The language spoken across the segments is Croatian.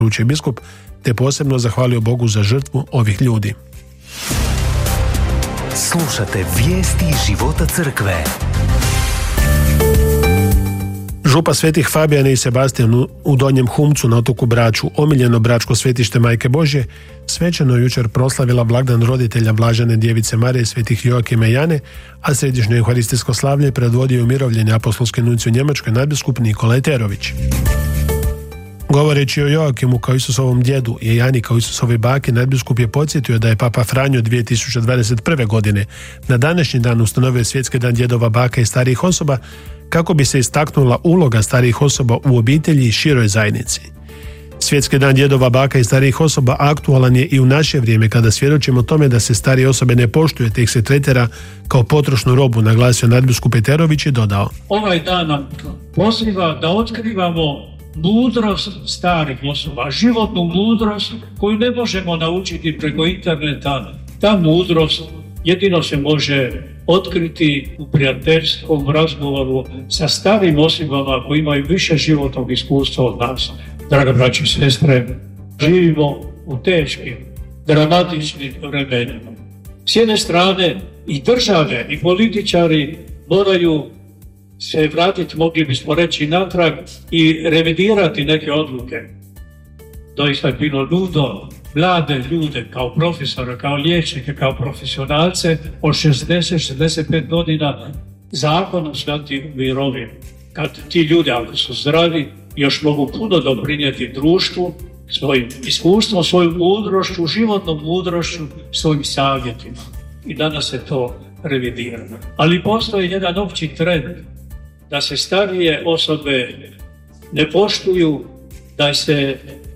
poručuje biskup, te posebno zahvalio Bogu za žrtvu ovih ljudi. Slušate vijesti života crkve. Župa Svetih Fabijan i Sebastijan u Donjem Humcu na otoku Braču, omiljeno bračko svetište Majke Božje, svečano jučer proslavila blagdan roditelja Blažene Djevice Marije, Svetih Joakima i Jane, a središnje euharistijsko slavlje predvodio umirovljeni apostolski nunci u Njemačkoj nadbiskup Nikolaj Terović. Govoreći o Joakimu kao Isusovom djedu i Jani kao Isusovoj baki, nadbiskup je podsjetio da je Papa Franjo 2021. godine na današnji dan ustanovio Svjetski dan djedova, baka i starijih osoba kako bi se istaknula uloga starijih osoba u obitelji i široj zajednici. Svjetski dan djedova, baka i starijih osoba aktualan je i u naše vrijeme kada svjedočimo tome da se starije osobe ne poštuje te ih se tretira kao potrošnu robu, naglasio nadbiskup Peterović i dodao: Ovaj dan nam poziva da otkrivamo mudrost starih osoba, životnu mudrost koju ne možemo naučiti preko interneta. Ta mudrost jedino se može otkriti u prijateljskom razgovoru sa starim osobama koji imaju više životnog iskustva od nas. Draga braći i sestre, živimo u teškim, dramatičnim vremenima. S jedne strane i države i političari moraju se vratiti, mogli bismo reći, natrag i revidirati neke odluke. Doista je bilo ludo mlade ljude kao profesora, kao liječnike, kao profesionalce od 60-65 godina zakonom slati u mirovinu. Kad ti ljudi, ako su zdravi, još mogu puno doprinijeti društvu svojim iskustvom, svojom mudrošću, životnom mudrošću, svojim savjetima. I danas se to revidira. Ali postoji jedan opći trend da se starije osobe ne poštuju, da se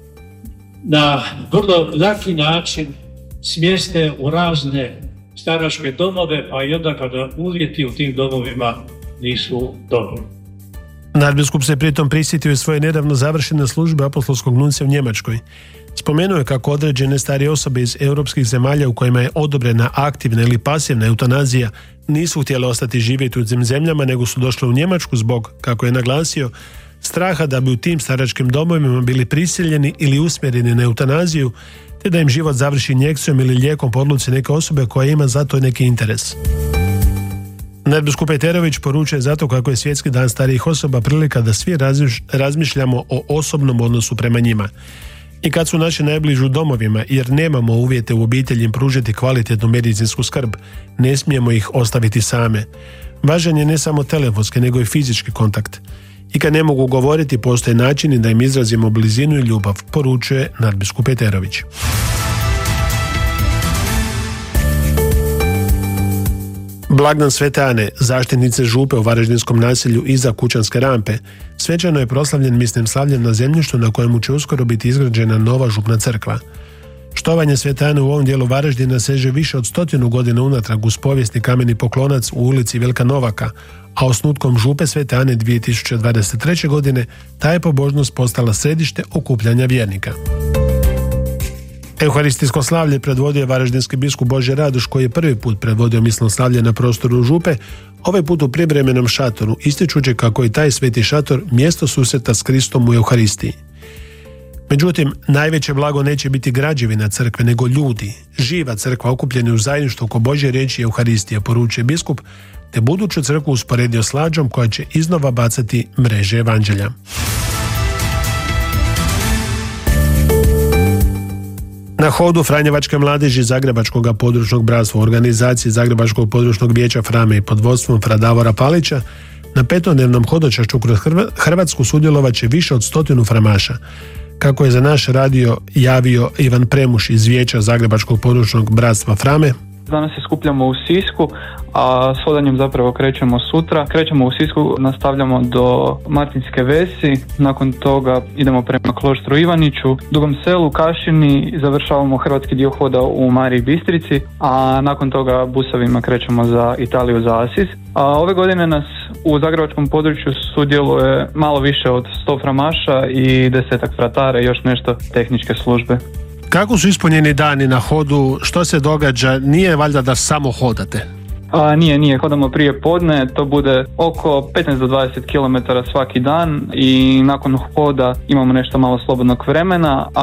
na vrlo laki način smjeste u razne staračke domove, pa i onda kada uvjeti u tim domovima nisu dobri. Nadbiskup se pritom prisjetio i svoje nedavno završene službe apostolskog nuncija u Njemačkoj. Spomenuo je kako određene starije osobe iz europskih zemalja u kojima je odobrena aktivna ili pasivna eutanazija nisu htjele ostati živjeti u tim zemljama, nego su došle u Njemačku zbog, kako je naglasio, straha da bi u tim staračkim domovima bili prisiljeni ili usmjereni na eutanaziju, te da im život završi injekcijom ili lijekom po odluci neke osobe koja ima za to neki interes. Nadbiskup Peterović poručuje zato kako je Svjetski dan starijih osoba prilika da svi razmišljamo o osobnom odnosu prema njima. I kad su naši najbliži u domovima, jer nemamo uvjete u obitelji im pružiti kvalitetnu medicinsku skrb, ne smijemo ih ostaviti same. Važan je ne samo telefonski, nego i fizički kontakt. I kad ne mogu govoriti, postoje načini da im izrazimo blizinu i ljubav, poručuje nadbiskup Peterović. Blagdan Svete Ane, zaštitnice župe u Varaždinskom naselju iza Kućanske rampe, svečano je proslavljen misnim slavljem na zemljištu na kojemu će uskoro biti izgrađena nova župna crkva. Štovanje Svete Ane u ovom dijelu Varaždina seže više od 100 godina unatrag uz povijesni kameni poklonac u ulici Velika Novaka, a osnutkom župe Svete Ane 2023. godine ta je pobožnost postala središte okupljanja vjernika. Euharistijsko slavlje predvodio je varaždinski biskup Božo Radoš, koji je prvi put predvodio misno slavlje na prostoru župe, ovaj put u privremenom šatoru, ističući kako je taj sveti šator mjesto susreta s Kristom u Euharistiji. Međutim, najveće blago neće biti građevina crkve, nego ljudi, živa crkva okupljeni u zajedništvu oko Božje riječi i Euharistije, poručuje biskup, te buduću crkvu usporedio s lađom koja će iznova bacati mreže evanđelja. Na hodu Franjevačke mladeži Zagrebačkog područnog bratstva u organizaciji Zagrebačkog područnog vijeća Frame i pod vodstvom fra Davora Palića na 5-dnevnom hodočašću kroz Hrvatsku sudjelovat će više od 100 framaša. Kako je za naš radio javio Ivan Premuš iz vijeća Zagrebačkog područnog bratstva Frame, danas se skupljamo u Sisku, a s hodanjem zapravo krećemo sutra. Krećemo u Sisku, nastavljamo do Martinske Vesi, nakon toga idemo prema Kloštru Ivaniću, Dugom Selu, Kašini, završavamo hrvatski dio hoda u Mariji Bistrici, a nakon toga busovima krećemo za Italiju, za Asis. A ove godine nas u zagrebačkom području sudjeluje malo više od 100 framaša i 10 fratara i još nešto tehničke službe. Kako su ispunjeni dani na hodu, što se događa, nije valjda da samo hodate? Nije, hodamo prije podne, to bude oko 15 do 20 km svaki dan i nakon hoda imamo nešto malo slobodnog vremena,